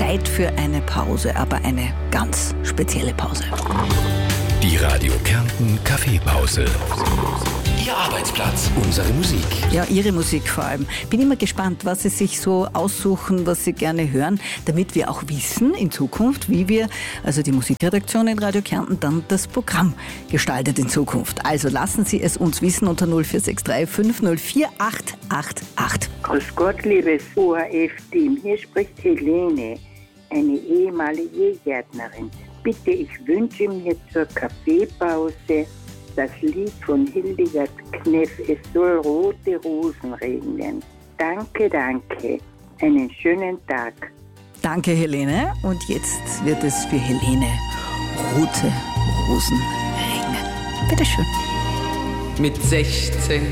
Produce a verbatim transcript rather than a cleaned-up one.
Zeit für eine Pause, aber eine ganz spezielle Pause. Die Radio Kärnten Kaffeepause. Ihr Arbeitsplatz, unsere Musik. Ja, Ihre Musik vor allem. Bin immer gespannt, was Sie sich so aussuchen, was Sie gerne hören, damit wir auch wissen in Zukunft, wie wir, also die Musikredaktion in Radio Kärnten, dann das Programm gestaltet in Zukunft. Also lassen Sie es uns wissen unter null vier sechs drei fünf null vier acht acht acht. Grüß Gott, liebes O R F-Team. Hier spricht Helene, eine ehemalige Gärtnerin. Bitte, ich wünsche mir zur Kaffeepause das Lied von Hildegard Knef, es soll rote Rosen regnen. Danke, danke. Einen schönen Tag. Danke, Helene. Und jetzt wird es für Helene rote Rosen regnen. Bitteschön. Mit sechzehn